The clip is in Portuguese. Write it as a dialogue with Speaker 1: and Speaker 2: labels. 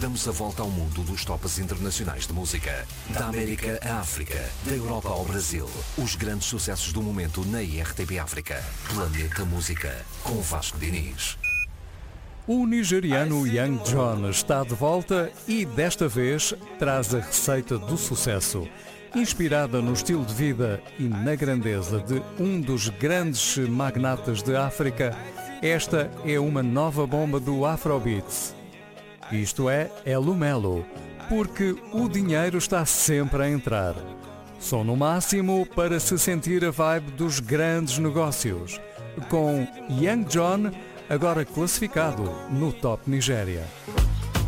Speaker 1: Damos a volta ao mundo dos tops internacionais de música. Da América à África, da Europa ao Brasil. Os grandes sucessos do momento na IRTP África. Planeta Música, com Vasco Diniz.
Speaker 2: O nigeriano Young John está de volta e desta vez traz a receita do sucesso. Inspirada no estilo de vida e na grandeza de um dos grandes magnatas de África, esta é uma nova bomba do Afrobeats. Isto é Elo Melo, porque o dinheiro está sempre a entrar. Som no máximo para se sentir a vibe dos grandes negócios. Com Young John, agora classificado no Top Nigéria.